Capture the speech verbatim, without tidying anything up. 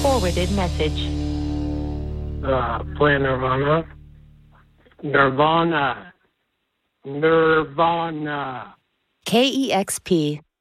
Forwarded message. Uh, play Nirvana. Nirvana. Nirvana. K E X P